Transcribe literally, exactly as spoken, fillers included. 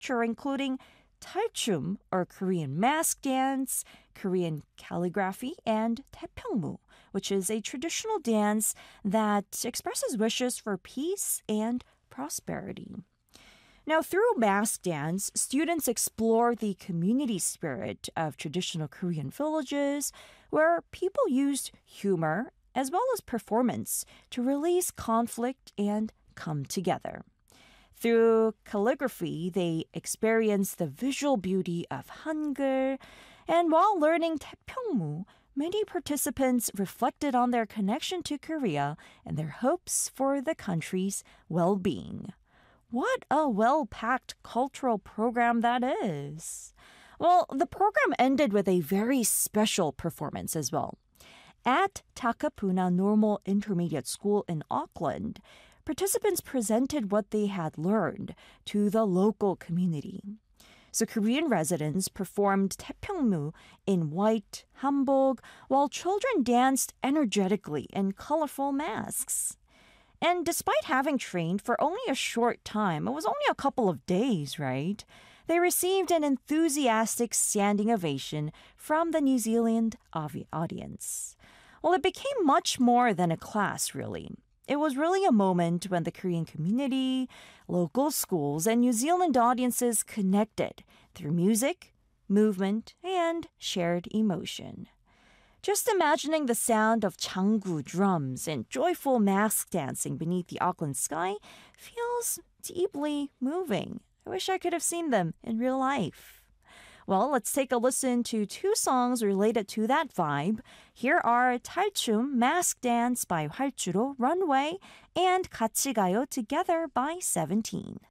culture, including 탈춤, or Korean mask dance, Korean calligraphy, and taepyeongmu, which is a traditional dance that expresses wishes for peace and prosperity. Now, through mask dance, students explore the community spirit of traditional Korean villages, where people used humor as well as performance to release conflict and come together. Through calligraphy, they experience the visual beauty of Hangul, and while learning taepyeongmu, many participants reflected on their connection to Korea and their hopes for the country's well-being. What a well-packed cultural program that is! Well, the program ended with a very special performance as well. At Takapuna Normal Intermediate School in Auckland, participants presented what they had learned to the local community. So Korean residents performed taepyeongmu in white hanbok, while children danced energetically in colorful masks. And despite having trained for only a short time, it was only a couple of days, right? They received an enthusiastic standing ovation from the New Zealand audience. Well, it became much more than a class, really. It was really a moment when the Korean community, local schools, and New Zealand audiences connected through music, movement, and shared emotion. Just imagining the sound of 장구 drums and joyful mask dancing beneath the Auckland sky feels deeply moving. I wish I could have seen them in real life. Well, let's take a listen to two songs related to that vibe. Here are 탈춤, Mask Dance by 활주로, Runway, and 같이 가요 together by Seventeen.